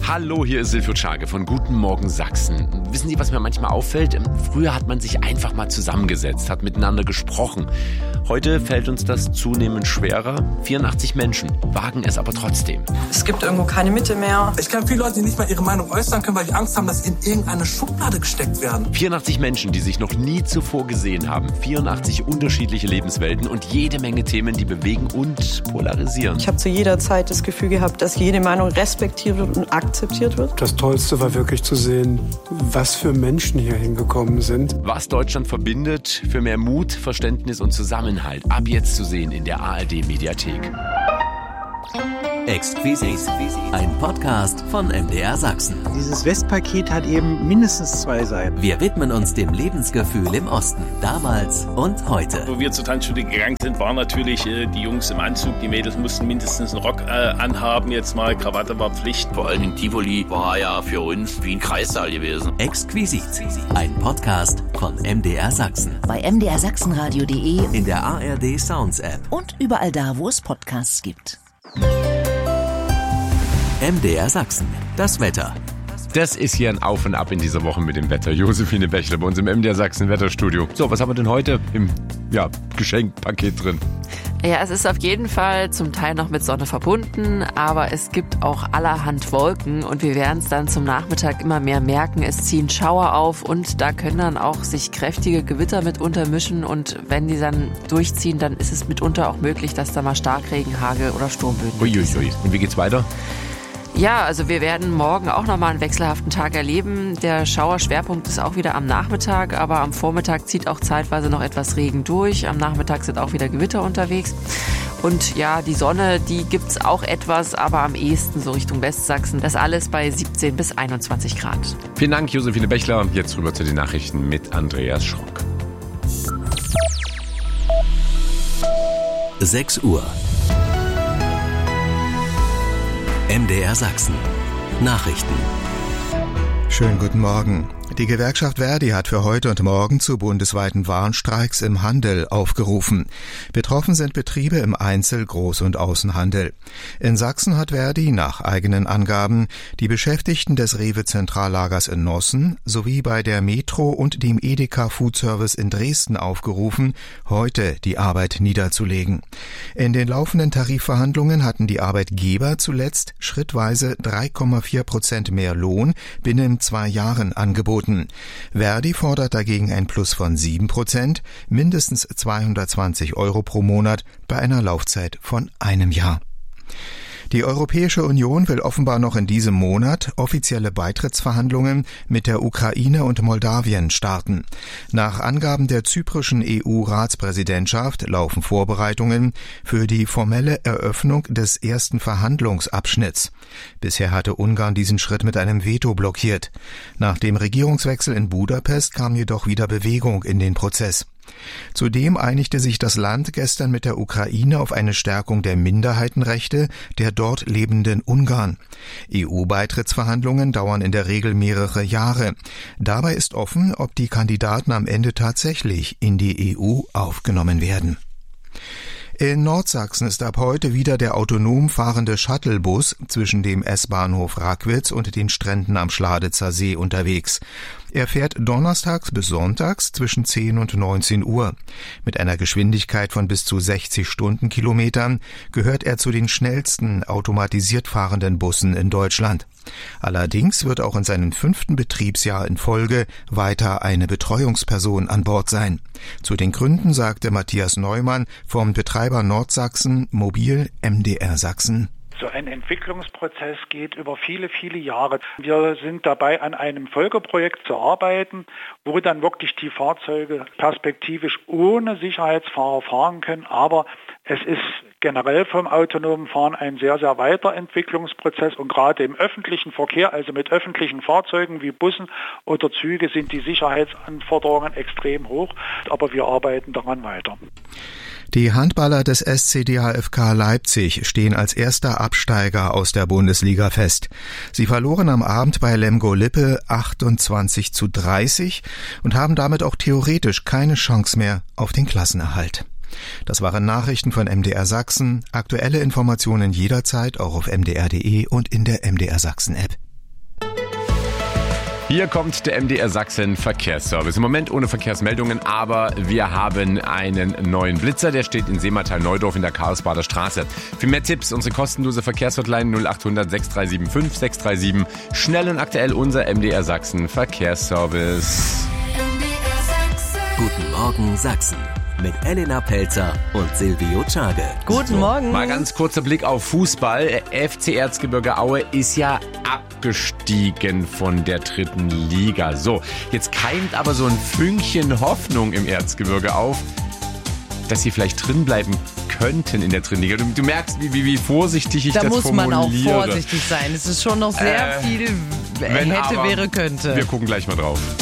Hallo, hier ist Silvio Czage von Guten Morgen Sachsen. Wissen Sie, was mir manchmal auffällt? Früher hat man sich einfach mal zusammengesetzt, hat miteinander gesprochen. Heute fällt uns das zunehmend schwerer. 84 Menschen wagen es aber trotzdem. Es gibt irgendwo keine Mitte mehr. Ich kenne viele Leute, die nicht mal ihre Meinung äußern können, weil die Angst haben, dass sie in irgendeine Schublade gesteckt werden. 84 Menschen, die sich noch nie zuvor gesehen haben. 84 unterschiedliche Lebenswelten und jede Menge Themen, die bewegen und polarisieren. Ich habe zu jeder Zeit das Gefühl gehabt, dass jede Meinung respektiert wird und akzeptiert wird. Das Tollste war wirklich zu sehen, was für Menschen hier hingekommen sind. Was Deutschland verbindet, für mehr Mut, Verständnis und Zusammenhalt. Ab jetzt zu sehen in der ARD-Mediathek. Exquisit, ein Podcast von MDR Sachsen. Dieses Westpaket hat eben mindestens 2 Seiten. Wir widmen uns dem Lebensgefühl im Osten, damals und heute. Wo wir zur Tanzschule gegangen sind, waren natürlich die Jungs im Anzug. Die Mädels mussten mindestens einen Rock anhaben. Jetzt mal Krawatte war Pflicht. Vor allem Tivoli war ja für uns wie ein Kreissaal gewesen. Exquisit, ein Podcast von MDR Sachsen. Bei mdrsachsenradio.de, in der ARD Sounds App und überall da, wo es Podcasts gibt. MDR Sachsen, das Wetter. Das ist hier ein Auf und Ab in dieser Woche mit dem Wetter. Josephine Bächler bei uns im MDR Sachsen Wetterstudio. So, was haben wir denn heute im Geschenkpaket drin? Ja, es ist auf jeden Fall zum Teil noch mit Sonne verbunden, aber es gibt auch allerhand Wolken und wir werden es dann zum Nachmittag immer mehr merken. Es ziehen Schauer auf und da können dann auch sich kräftige Gewitter mit untermischen und wenn die dann durchziehen, dann ist es mitunter auch möglich, dass da mal Starkregen, Hagel oder Sturmböen Uiuiui. Und wie geht's weiter? Ja, also wir werden morgen auch nochmal einen wechselhaften Tag erleben. Der Schauerschwerpunkt ist auch wieder am Nachmittag, aber am Vormittag zieht auch zeitweise noch etwas Regen durch. Am Nachmittag sind auch wieder Gewitter unterwegs. Und ja, die Sonne, die gibt's auch etwas, aber am ehesten so Richtung Westsachsen. Das alles bei 17 bis 21 Grad. Vielen Dank, Josephine Bächler. Jetzt rüber zu den Nachrichten mit Andreas Schrock. 6 Uhr. MDR Sachsen. Nachrichten. Schönen guten Morgen. Die Gewerkschaft ver.di hat für heute und morgen zu bundesweiten Warnstreiks im Handel aufgerufen. Betroffen sind Betriebe im Einzel-, Groß- und Außenhandel. In Sachsen hat ver.di nach eigenen Angaben die Beschäftigten des Rewe-Zentrallagers in Nossen sowie bei der Metro und dem Edeka Food Service in Dresden aufgerufen, heute die Arbeit niederzulegen. In den laufenden Tarifverhandlungen hatten die Arbeitgeber zuletzt schrittweise 3,4% mehr Lohn binnen 2 Jahren angeboten. ver.di fordert dagegen ein Plus von 7%, mindestens 220 € pro Monat bei einer Laufzeit von 1 Jahr. Die Europäische Union will offenbar noch in diesem Monat offizielle Beitrittsverhandlungen mit der Ukraine und Moldawien starten. Nach Angaben der zyprischen EU-Ratspräsidentschaft laufen Vorbereitungen für die formelle Eröffnung des ersten Verhandlungsabschnitts. Bisher hatte Ungarn diesen Schritt mit einem Veto blockiert. Nach dem Regierungswechsel in Budapest kam jedoch wieder Bewegung in den Prozess. Zudem einigte sich das Land gestern mit der Ukraine auf eine Stärkung der Minderheitenrechte der dort lebenden Ungarn. EU-Beitrittsverhandlungen dauern in der Regel mehrere Jahre. Dabei ist offen, ob die Kandidaten am Ende tatsächlich in die EU aufgenommen werden. In Nordsachsen ist ab heute wieder der autonom fahrende Shuttlebus zwischen dem S-Bahnhof Rackwitz und den Stränden am Schladitzer See unterwegs. Er fährt donnerstags bis sonntags zwischen 10 und 19 Uhr. Mit einer Geschwindigkeit von bis zu 60 Stundenkilometern gehört er zu den schnellsten automatisiert fahrenden Bussen in Deutschland. Allerdings wird auch in seinem 5. Betriebsjahr in Folge weiter eine Betreuungsperson an Bord sein. Zu den Gründen sagte Matthias Neumann vom Betreiber Nordsachsen Mobil MDR Sachsen. So ein Entwicklungsprozess geht über viele, viele Jahre. Wir sind dabei, an einem Folgeprojekt zu arbeiten, wo dann wirklich die Fahrzeuge perspektivisch ohne Sicherheitsfahrer fahren können. Aber es ist generell vom autonomen Fahren ein sehr, sehr weiter Entwicklungsprozess. Und gerade im öffentlichen Verkehr, also mit öffentlichen Fahrzeugen wie Bussen oder Züge, sind die Sicherheitsanforderungen extrem hoch. Aber wir arbeiten daran weiter. Die Handballer des SC DHFK Leipzig stehen als erster Absteiger aus der Bundesliga fest. Sie verloren am Abend bei Lemgo Lippe 28:30 und haben damit auch theoretisch keine Chance mehr auf den Klassenerhalt. Das waren Nachrichten von MDR Sachsen. Aktuelle Informationen jederzeit auch auf mdr.de und in der MDR Sachsen App. Hier kommt der MDR Sachsen Verkehrsservice. Im Moment ohne Verkehrsmeldungen, aber wir haben einen neuen Blitzer. Der steht in Seematal-Neudorf in der Karlsbader Straße. Für mehr Tipps unsere kostenlose Verkehrshotline 0800 6375 637. Schnell und aktuell unser MDR Sachsen Verkehrsservice. Guten Morgen Sachsen. Mit Elena Pelzer und Silvio Czage. Guten Morgen. Mal ganz kurzer Blick auf Fußball. FC Erzgebirge Aue ist ja abgestiegen von der 3. Liga. So, jetzt keimt aber so ein Fünkchen Hoffnung im Erzgebirge auf, dass sie vielleicht drin bleiben könnten in der 3. Liga. Du merkst, wie vorsichtig ich das formuliere. Da muss man auch vorsichtig sein. Es ist schon noch sehr viel hätte, wäre, könnte. Wir gucken gleich mal drauf.